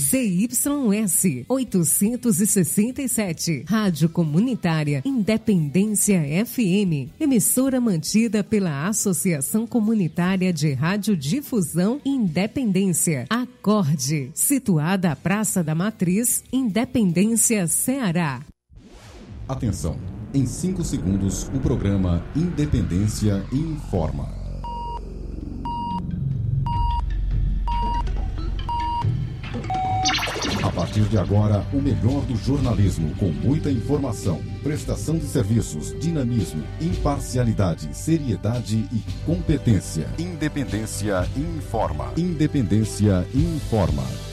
ZYS 867, Rádio Comunitária Independência FM, emissora mantida pela Associação Comunitária de Radiodifusão Independência, Acorde, situada à Praça da Matriz, Independência, Ceará. Atenção, em 5 segundos o programa Independência informa. A partir de agora, o melhor do jornalismo, com muita informação, prestação de serviços, dinamismo, imparcialidade, seriedade e competência. Independência informa. Independência informa.